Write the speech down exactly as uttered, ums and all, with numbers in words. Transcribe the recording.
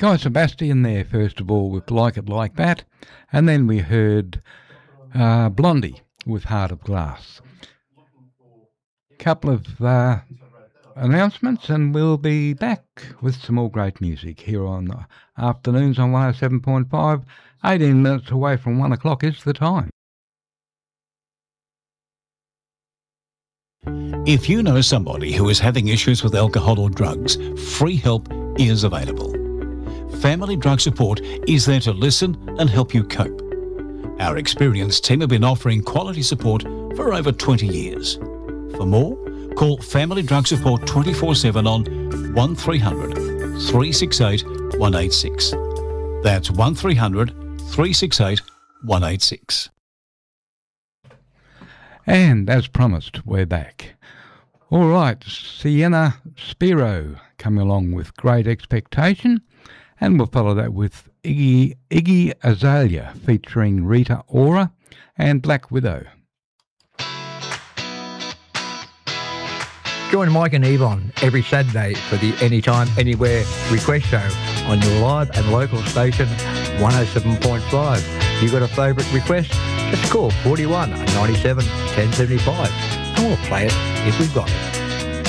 Guy Sebastian there, first of all, with Like It Like That. And then we heard uh, Blondie with Heart of Glass. Couple of uh, announcements and we'll be back with some more great music here on the afternoons on one oh seven point five. eighteen minutes away from one o'clock is the time. If you know somebody who is having issues with alcohol or drugs, free help is available. Family Drug Support is there to listen and help you cope. Our experienced team have been offering quality support for over twenty years. For more, call Family Drug Support twenty-four seven on one three hundred, three six eight, one eight six. That's one three hundred, three six eight, one eight six. And as promised, we're back. All right, Sienna Spiro coming along with Great Expectation, and we'll follow that with Iggy, Iggy Azalea featuring Rita Ora and Black Widow. Join Mike and Yvonne every Saturday for the Anytime Anywhere Request Show on your live and local station one oh seven point five. If you've got a favourite request, just call forty-one, ninety-seven, ten seventy-five and we'll play it if we've got it.